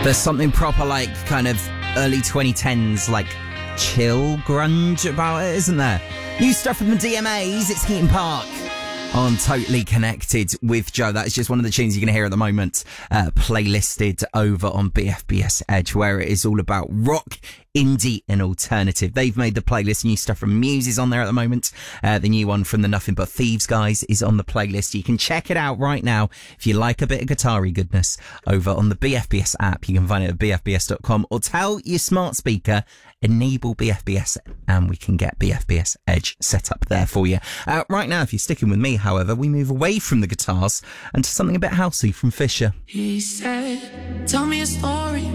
There's something proper like kind of early 2010s, like chill grunge about it, isn't there? New stuff from the DMAs, it's Heaton Park on Totally Connected with Joe. That is just one of the tunes you're going to hear at the moment, playlisted over on BFBS Edge, where it is all about rock, indie and alternative. They've made the playlist. New stuff from Muse is on there at the moment. The new one from the Nothing But Thieves guys is on the playlist. You can check it out right now if you like a bit of guitar-y goodness over on the BFBS app. You can find it at bfbs.com or tell your smart speaker enable BFBS and we can get BFBS Edge set up there for you. Right now, if you're sticking with me, however, we move away from the guitars and to something a bit housey from Fisher. He said, tell me a story.